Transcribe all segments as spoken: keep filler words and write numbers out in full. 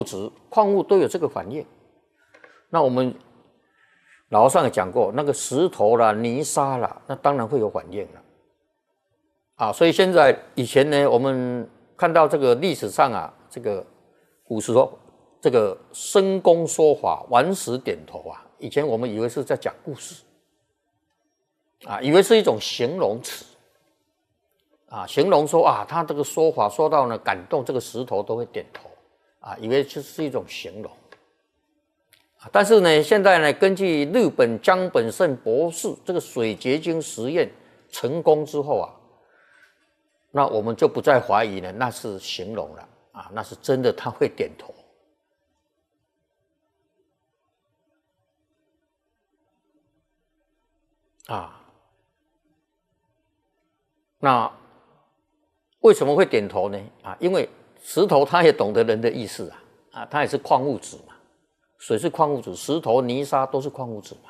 质、矿物都有这个反应。那我们老和尚也讲过，那个石头啦、泥沙啦，那当然会有反应了。啊，所以现在以前呢，我们看到这个历史上啊，这个古时候这个深公说法，顽石点头啊，以前我们以为是在讲故事，啊，以为是一种形容词，啊，形容说啊，他这个说法说到呢，感动这个石头都会点头，啊，以为这是一种形容。但是呢，现在呢，根据日本江本胜博士这个水结晶实验成功之后啊，那我们就不再怀疑呢，那是形容了啊，那是真的，他会点头。啊，那为什么会点头呢？啊，因为石头它也懂得人的意思啊，啊，它也是矿物质嘛，水是矿物质，石头、泥沙都是矿物质嘛，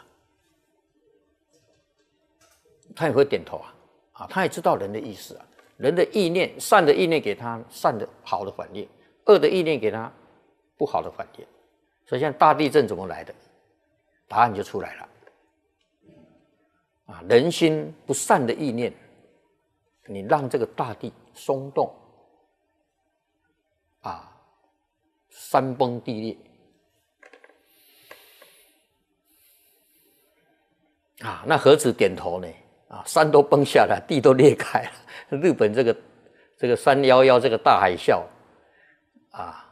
它也会点头啊，啊，它也知道人的意思啊，人的意念，善的意念给他善的好的反应，恶的意念给他不好的反应，所以像大地震怎么来的，答案就出来了。啊，人心不善的意念，你让这个大地松动，啊，山崩地裂，啊，那何止点头呢？啊，山都崩下来，地都裂开了。日本这个这个三一一这个大海啸，啊，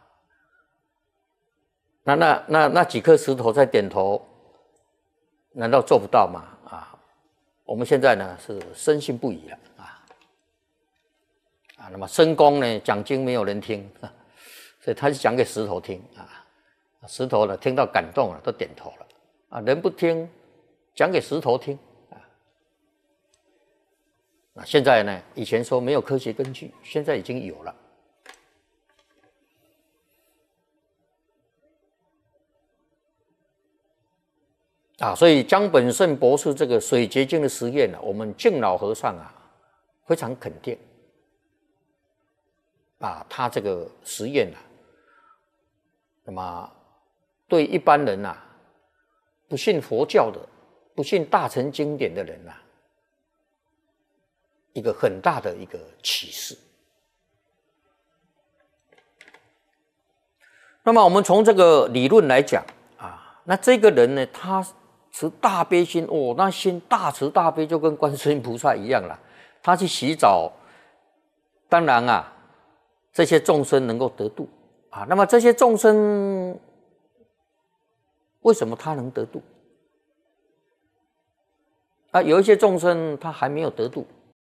那那那那几颗石头在点头，难道做不到吗？啊。我们现在呢是深信不疑了啊啊，那么深公呢讲经没有人听，啊、所以他是讲给石头听啊，石头呢听到感动了都点头了啊，人不听，讲给石头听啊。那现在呢，以前说没有科学根据，现在已经有了。啊，所以江本胜博士这个水结晶的实验呢、啊，我们敬老和尚啊非常肯定啊，他这个实验啊，那么对一般人啊，不信佛教的、不信大乘经典的人啊，一个很大的一个启示。那么我们从这个理论来讲啊，那这个人呢，他持大悲心哦，那心大慈大悲就跟观世音菩萨一样了。他去洗澡，当然啊，这些众生能够得度啊。那么这些众生为什么他能得度？啊，有一些众生他还没有得度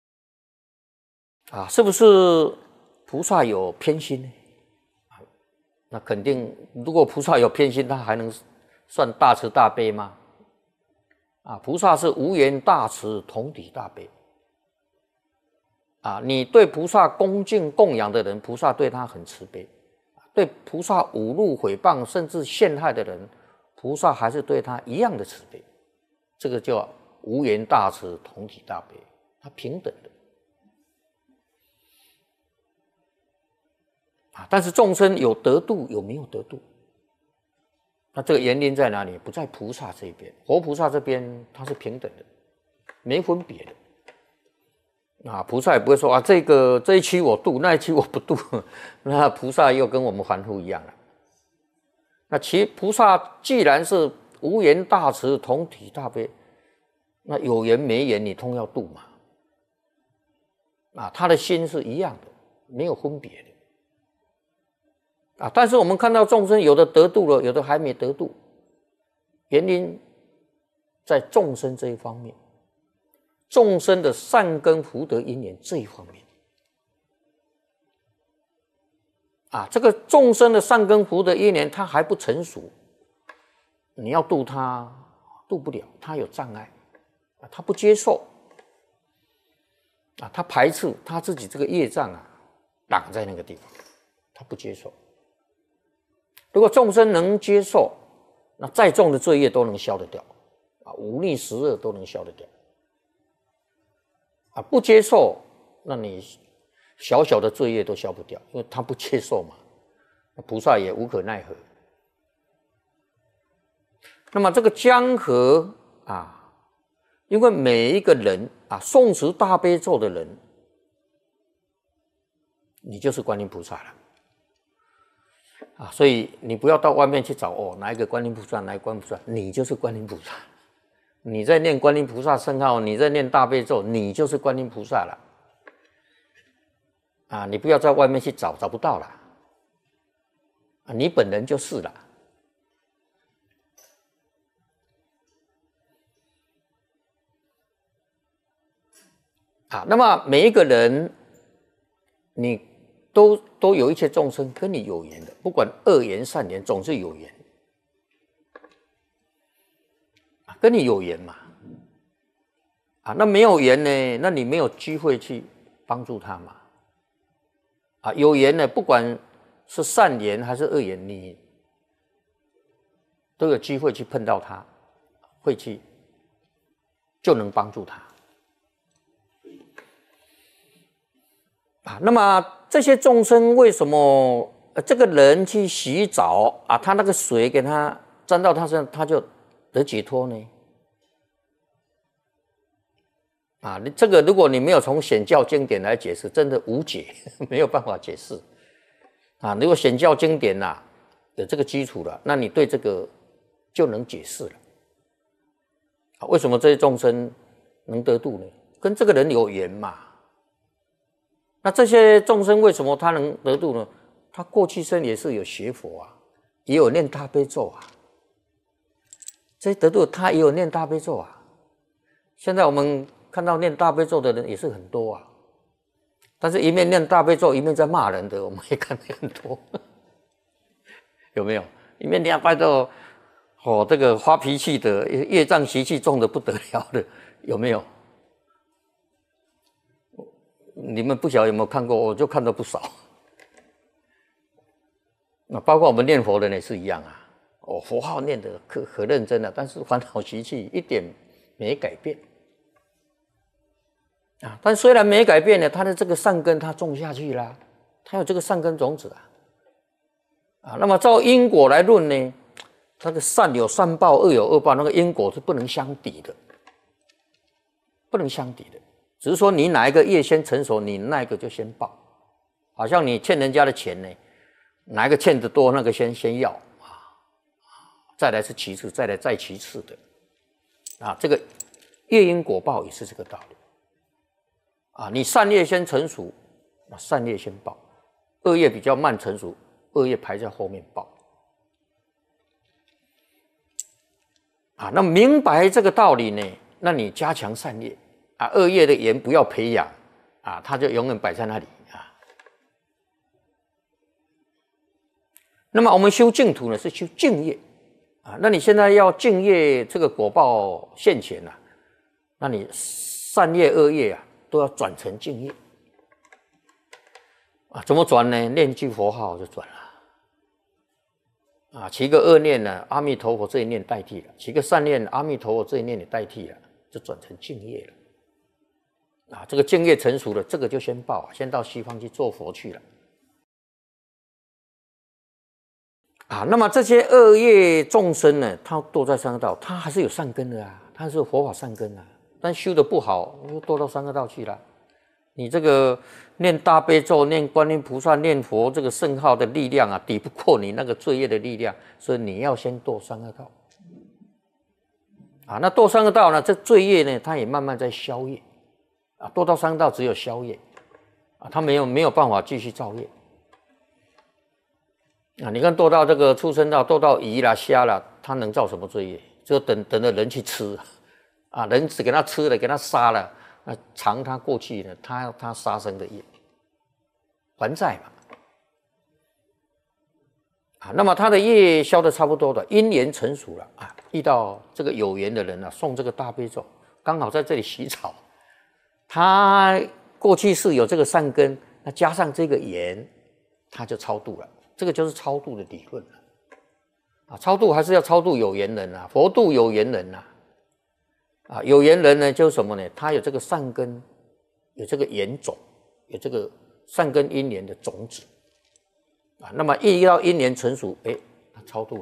啊，是不是菩萨有偏心呢？啊，那肯定，如果菩萨有偏心，他还能算大慈大悲吗？啊，菩萨是无缘大慈，同体大悲。啊，你对菩萨恭敬供养的人，菩萨对他很慈悲；对菩萨侮辱毁谤甚至陷害的人，菩萨还是对他一样的慈悲。这个叫无缘大慈，同体大悲，他平等的。啊，但是众生有得度，有没有得度？那这个原因在哪里？不在菩萨这边，活菩萨这边他是平等的，没分别的。啊，菩萨也不会说啊，这个这一期我度，那一期我不度，那菩萨又跟我们凡夫一样了。那其菩萨既然是无缘大慈，同体大悲，那有缘没缘你通要度嘛。啊，他的心是一样的，没有分别的。啊，但是我们看到众生有的得度了，有的还没得度，原因在众生这一方面，众生的善根福德因缘这一方面。啊，这个众生的善根福德因缘它还不成熟，你要度他度不了，他有障碍，他不接受，啊，他排斥他自己这个业障啊，挡在那个地方，他不接受。如果众生能接受，那再重的罪业都能消得掉，啊，五逆十恶都能消得掉。啊，不接受，那你小小的罪业都消不掉，因为他不接受嘛。 菩萨也无可奈何。那么这个江河啊，因为每一个人啊，诵持大悲咒的人，你就是观音菩萨了啊，所以你不要到外面去找哦，哪一个观音菩萨，哪一个观音菩萨，你就是观音菩萨。你在念观音菩萨圣号，你在念大悲咒，你就是观音菩萨了啊！你不要在外面去找，找不到了啊，你本人就是了。啊，那么每一个人，你都都有一些众生跟你有缘的，不管恶缘善缘，总是有缘，跟你有缘嘛。啊，那没有缘呢？那你没有机会去帮助他嘛。啊，有缘呢，不管是善缘还是恶缘，你都有机会去碰到他，会去就能帮助他。啊，那么这些众生为什么、呃、这个人去洗澡啊，他那个水给他沾到他身上，他就得解脱呢？啊，你这个如果你没有从显教经典来解释，真的无解，没有办法解释。啊，如果显教经典呐、啊、有这个基础了，那你对这个就能解释了。啊，为什么这些众生能得度呢？跟这个人有缘嘛。那这些众生为什么他能得度呢？他过去生也是有学佛啊，也有念大悲咒啊。这些得度他也有念大悲咒啊。现在我们看到念大悲咒的人也是很多啊，但是一面念大悲咒一面在骂人的，我们也看到很多，有没有？一面念大悲咒，哦，这个发脾气的，业障习气重的不得了的，有没有？你们不晓得有没有看过，我就看到不少。那包括我们念佛的人也是一样啊，哦，佛号念得可可认真了，但是烦恼习气一点没改变啊。但虽然没改变呢，他的这个善根他种下去了，他有这个善根种子啊。啊，那么照因果来论呢，他的善有善报，恶有恶报，那个因果是不能相抵的，不能相抵的。只是说你哪一个业先成熟，你那一个就先报。好像你欠人家的钱呢，哪一个欠得多，那个先先要啊，再来是其次，再来再其次的啊。这个业因果报也是这个道理啊。你善业先成熟，那善业先报；恶业比较慢成熟，恶业排在后面报啊。那明白这个道理呢，那你加强善业。啊，恶业的缘不要培养啊，它就永远摆在那里啊。那么我们修净土呢，是修净业啊。那你现在要净业，这个果报现前啊，那你善业恶业啊，都要转成净业啊。怎么转呢？念句佛号就转了啊。起个恶念呢，阿弥陀佛这一念代替了；起个善念，阿弥陀佛这一念也代替了，就转成净业了。啊，这个净业成熟了，这个就先报，先到西方去做佛去了。啊，那么这些恶业众生呢，他堕在三恶道，他还是有善根的啊，他是佛法善根啊，但修的不好，又堕到三恶道去了。你这个念大悲咒、念观音菩萨、念佛这个圣号的力量啊，抵不过你那个罪业的力量，所以你要先堕三恶道。啊，那堕三恶道呢，这罪业呢，它也慢慢在消业。啊，堕到三恶道只有消业，啊，他没有没有办法继续造业。啊，你看堕到这个畜生道，堕到鱼啦、虾啦，他能造什么罪业？只有等等着人去吃，啊，人只给他吃了，给他杀了，那偿他过去呢，他他杀生的业，还债嘛。啊，那么他的业消得差不多了，因缘成熟了啊，遇到这个有缘的人啊，诵这个大悲咒，刚好在这里洗澡。他过去是有这个善根，那加上这个缘，他就超度了。这个就是超度的理论了。啊，超度还是要超度有缘人啊，佛度有缘人啊。啊，有缘人呢，就是什么呢？他有这个善根，有这个缘种，有这个善根因缘的种子。 啊，那么一到一年成熟，哎，它超度了。